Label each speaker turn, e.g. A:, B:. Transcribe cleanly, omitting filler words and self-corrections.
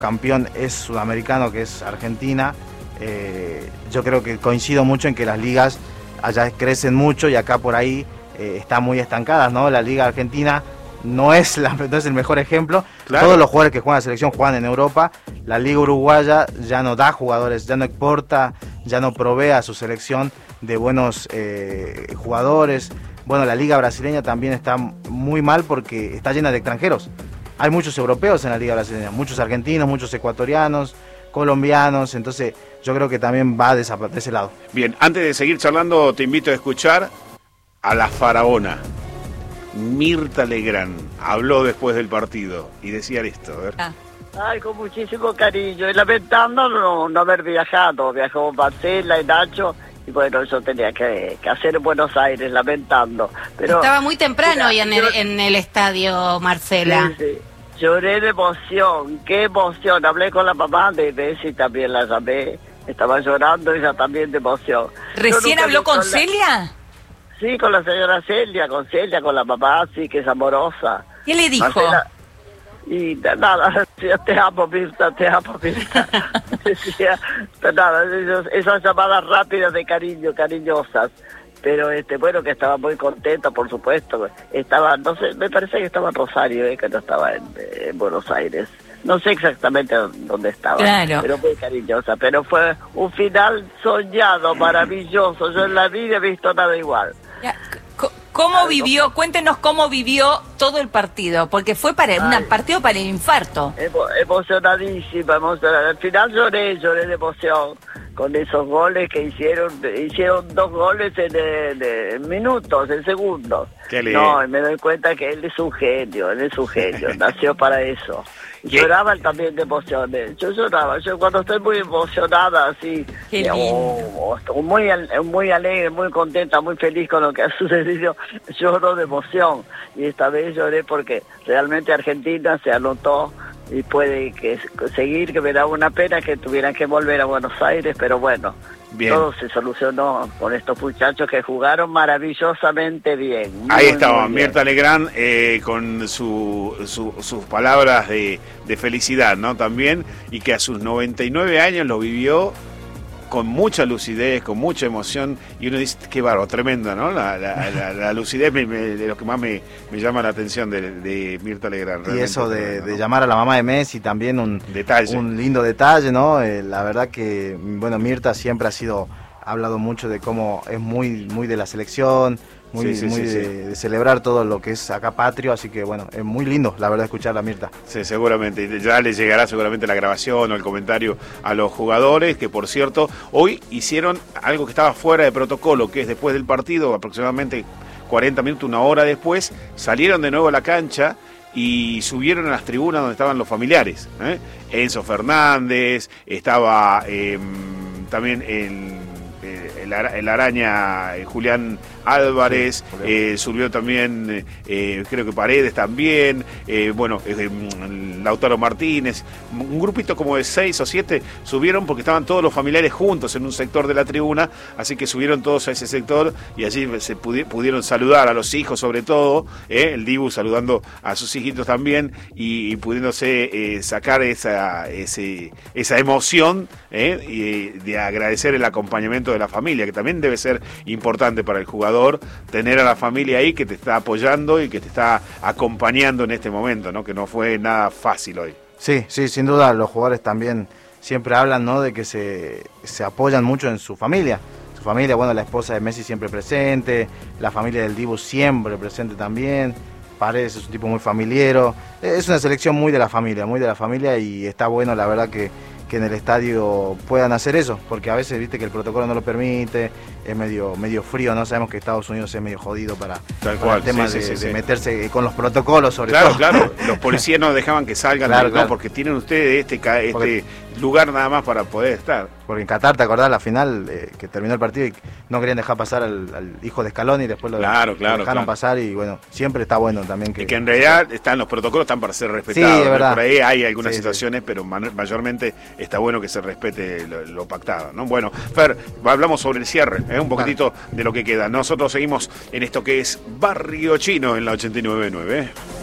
A: campeón es sudamericano, que es Argentina. Yo creo que coincido mucho en que las ligas allá crecen mucho y acá por ahí están muy estancadas, ¿no? La liga argentina no es el mejor ejemplo. Claro. Todos los jugadores que juegan en la selección juegan en Europa. La liga uruguaya ya no da jugadores, ya no exporta, ya no provee a su selección de buenos jugadores. Bueno, la liga brasileña también está muy mal porque está llena de extranjeros. Hay muchos europeos en la liga brasileña, muchos argentinos, muchos ecuatorianos, colombianos, entonces yo creo que también va de ese lado.
B: Bien, antes de seguir charlando, te invito a escuchar a la faraona. Mirta Legrand habló después del partido y decía esto, a ver.
C: Ay, con muchísimo cariño, y lamentando no haber viajado. Viajó Marcela y Nacho, y bueno, yo tenía que hacer en Buenos Aires, lamentando. Pero
D: estaba muy temprano hoy en el estadio, Marcela.
C: Sí. Lloré de emoción, qué emoción. Hablé con la mamá de Bessie, también la llamé. Estaba llorando ella también de emoción.
E: ¿Recién habló con Celia?
C: Sí, con la señora Celia, con la mamá, sí, que es amorosa.
E: ¿Qué le dijo?
C: Marcela, y nada, te amo, Mirta, te amo, Mirta. Decía, nada, esas llamadas rápidas de cariño, cariñosas. Pero bueno, que estaba muy contenta, por supuesto. Estaba, no sé, me parece que estaba en Rosario, que no estaba en Buenos Aires. No sé exactamente dónde estaba,
E: claro,
C: pero muy cariñosa. Pero fue un final soñado, maravilloso. Yo en la vida he visto nada igual.
E: ¿Cómo vivió? Cuéntenos cómo vivió todo el partido, porque fue un partido para el infarto.
C: Emocionadísima. Al final lloré de emoción con esos goles que hicieron 2 goles en minutos, en segundos. No, me doy cuenta que él es un genio, nació para eso. Lloraba también de emociones. Yo lloraba. Yo cuando estoy muy emocionada, así, muy alegre, muy contenta, muy feliz con lo que ha sucedido, lloro de emoción. Y esta vez lloré porque realmente Argentina se anotó y puede seguir, que me da una pena que tuvieran que volver a Buenos Aires, pero bueno. Bien. Todo se solucionó con estos muchachos que jugaron maravillosamente bien.
B: Ahí estaba Mirta Legrand con sus palabras de felicidad, ¿no? También, y que a sus 99 años lo vivió con mucha lucidez, con mucha emoción, y uno dice, qué bárbaro, tremenda, ¿no? La lucidez de lo que más me llama la atención de Mirta Legrand.
A: Y eso de llamar a la mamá de Messi, también un lindo detalle, ¿no? La verdad que, bueno, Mirta siempre ha hablado mucho de cómo es muy de la selección, de celebrar todo lo que es acá patrio, así que bueno, es muy lindo, la verdad, escuchar a Mirta.
B: Sí, seguramente, ya le llegará seguramente la grabación o el comentario a los jugadores, que por cierto, hoy hicieron algo que estaba fuera de protocolo, que es después del partido, aproximadamente 40 minutos, una hora después, salieron de nuevo a la cancha y subieron a las tribunas donde estaban los familiares, Enzo Fernández, estaba también el Araña, Julián Álvarez, subió también, creo que Paredes también, Lautaro Martínez, un grupito como de 6 o 7 subieron porque estaban todos los familiares juntos en un sector de la tribuna, así que subieron todos a ese sector y allí se pudieron saludar a los hijos, sobre todo, el Dibu saludando a sus hijitos también y pudiéndose sacar esa emoción de agradecer el acompañamiento de la familia, que también debe ser importante para el jugador, tener a la familia ahí que te está apoyando y que te está acompañando en este momento, ¿no? Que no fue nada fácil hoy.
A: Sí, sin duda, los jugadores también siempre hablan, ¿no? De que se apoyan mucho en su familia. Su familia, bueno, la esposa de Messi siempre presente, la familia del Dibu siempre presente también. Paredes es un tipo muy familiero. Es una selección muy de la familia y está bueno, la verdad, que en el estadio puedan hacer eso, porque a veces viste que el protocolo no lo permite, es medio frío, ¿no? Sabemos que Estados Unidos es medio jodido para el tema de meterse con los protocolos, sobre todo.
B: Claro, los policías no dejaban que salgan, claro. Porque tienen ustedes este lugar nada más para poder estar.
A: Porque en Qatar, ¿te acordás la final que terminó el partido y no querían dejar pasar al hijo de Scaloni y después lo dejaron pasar? Y bueno, siempre está bueno también que...
B: Y que en realidad los protocolos están para ser respetados.
A: Sí, es verdad.
B: Por ahí hay algunas situaciones, pero mayormente está bueno que se respete lo pactado, ¿no? Bueno, Fer, hablamos sobre el cierre, un poquitito de lo que queda. Nosotros seguimos en esto que es Barrio Chino en la 89.9.